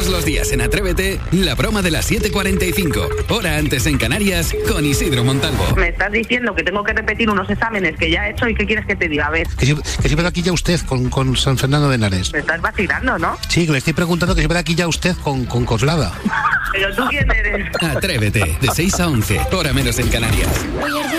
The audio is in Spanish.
Todos los días en Atrévete, la broma de las 7:45, hora antes en Canarias, con Isidro Montalvo. Me estás diciendo que tengo que repetir unos exámenes que ya he hecho y ¿qué quieres que te diga? A ver. Que si ven aquí ya usted con San Fernando de Henares. Me estás vacilando, ¿no? Sí, que le estoy preguntando que si ven aquí ya usted con Coslada. ¿Pero tú quién eres? Atrévete, de 6 a 11, hora menos en Canarias.